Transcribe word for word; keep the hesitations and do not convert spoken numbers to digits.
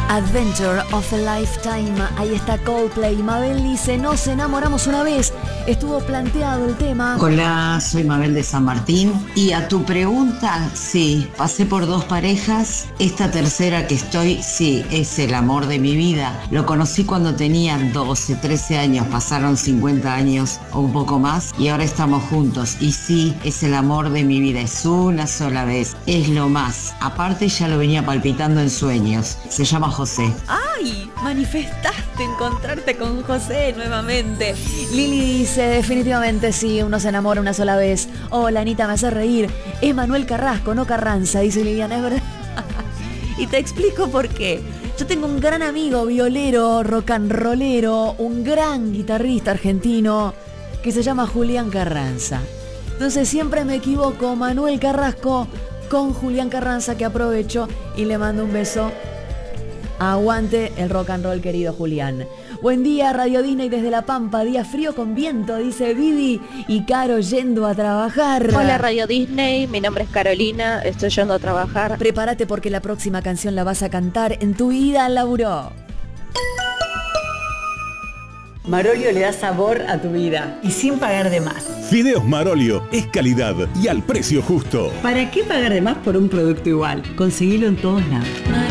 Adventure of a Lifetime. Ahí está Coldplay. Mabel dice, nos enamoramos una vez. Estuvo planteado el tema. Hola, soy Mabel de San Martín. Y a tu pregunta, sí, pasé por dos parejas. Esta tercera que estoy, sí, es el amor de mi vida. Lo conocí cuando tenía doce, trece años. Pasaron cincuenta años o un poco más. Y ahora estamos juntos. Y sí, es el amor de mi vida. Es una sola vez. Es lo más. Aparte ya lo venía palpitando en sueños. Se llama José. ¡Ay! Manifestaste encontrarte con José nuevamente. Lili dice, definitivamente sí, uno se enamora una sola vez. Hola, Anita, me hace reír. Es Manuel Carrasco, no Carranza, dice Liliana, es verdad. Y te explico por qué. Yo tengo un gran amigo violero, rock and rollero, un gran guitarrista argentino que se llama Julián Carranza. Entonces siempre me equivoco, Manuel Carrasco con Julián Carranza, que aprovecho y le mando un beso. Aguante el rock and roll, querido Julián. Buen día, Radio Disney desde La Pampa. Día frío con viento, dice Vivi. Y Caro yendo a trabajar. Hola, Radio Disney. Mi nombre es Carolina. Estoy yendo a trabajar. Prepárate porque la próxima canción la vas a cantar en tu ida al laburo. Marolio le da sabor a tu vida y sin pagar de más. Fideos Marolio es calidad y al precio justo. ¿Para qué pagar de más por un producto igual? Conseguilo en todos lados.